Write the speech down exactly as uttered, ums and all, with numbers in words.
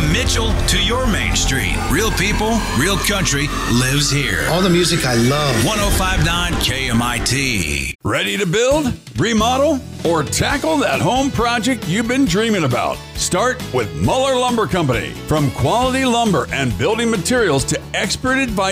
From Mitchell to your Main Street, real people, real country lives here. All the music I love. one oh five point nine K M I T. Ready to build, remodel, or tackle that home project you've been dreaming about? Start with Muller Lumber Company. From quality lumber and building materials to expert advice